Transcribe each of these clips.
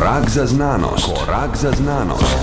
Korak za znanost. Korak za znanost.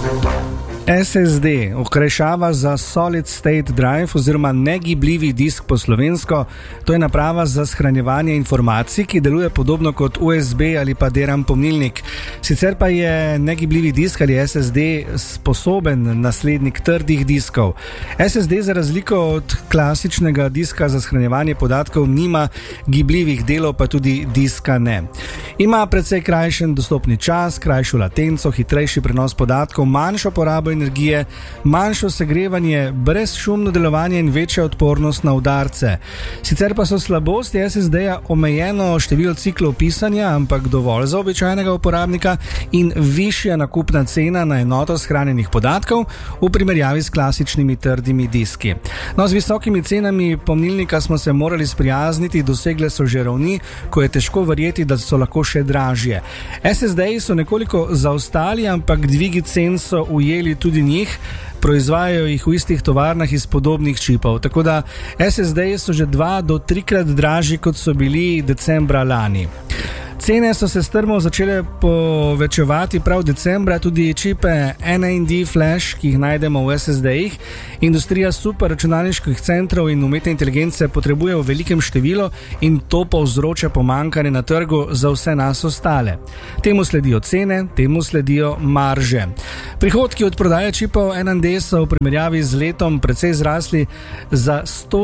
SSD, okrajšava za Solid State Drive oziroma negibljivi disk po slovensko, to je naprava za shranjevanje informacij, ki deluje podobno kot USB ali pa DRAM pomnilnik. Sicer pa je negibljivi disk ali SSD sposoben naslednik trdih diskov. SSD za razliko od klasičnega diska za shranjevanje podatkov nima gibljivih delov, pa tudi diska ne. Ima precej krajšen dostopni čas, krajšo latenco, hitrejši prenos podatkov, manjšo porabo energije, manjšo segrevanje, brezšumno delovanje in večja odpornost na udarce. Sicer pa so slabosti SSD-ja omejeno število ciklov pisanja, ampak dovolj za običajnega uporabnika in višja nakupna cena na enoto shranjenih podatkov v primerjavi s klasičnimi trdimi diski. No, z visokimi cenami pomnilnika smo se morali sprijazniti, dosegle so že ravni, ko je težko verjeti, da so lahko še dražje. SSD-ji so nekoliko zaostali, ampak dvigi cen so ujeli tudi njih, proizvajajo jih v istih tovarnah iz podobnih čipov, tako da SSD-ji so že 2 do 3-krat dražji, kot so bili decembra lani. Cene so se strmo začele povečevati prav decembra, tudi čipe NAND flash, ki jih najdemo v SSD-jih, industrija superračunalniških centrov in umetne inteligence potrebuje v velikem številu in to povzroča pomanjkanje na trgu za vse nas ostale. Temu sledijo cene, temu sledijo marže. Prihodki od prodaje čipov NAND so v primerjavi z letom precej zrasli za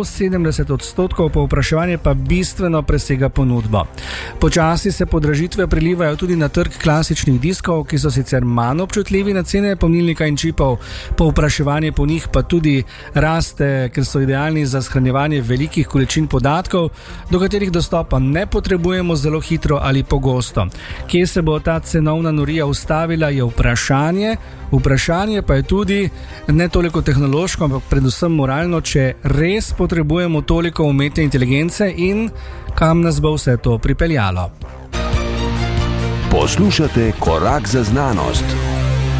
170%, povpraševanje pa bistveno presega ponudbo. Počasi se podražitve prilivajo tudi na trg klasičnih diskov, ki so sicer manj občutljivi na cene pomnilnika in čipov, povpraševanje po njih pa tudi raste, ker so idealni za shranjevanje velikih količin podatkov, do katerih dostopa ne potrebujemo zelo hitro ali pogosto. Kje se bo ta cenovna norija ustavila, je vprašanje. Vprašanje pa je tudi ne toliko tehnološko, ampak predvsem moralno, če res potrebujemo toliko umetne inteligence in kam nas bo vse to pripeljalo. Poslušate Korak za znanost.